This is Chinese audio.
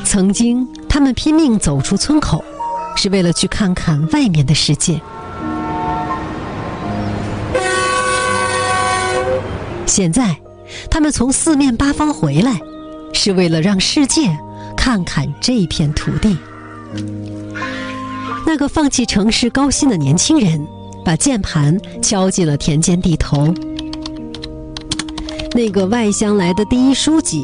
曾经，他们拼命走出村口，是为了去看看外面的世界。现在，他们从四面八方回来，是为了让世界看看这片土地。那个放弃城市高薪的年轻人，把键盘敲进了田间地头。那个外乡来的第一书记，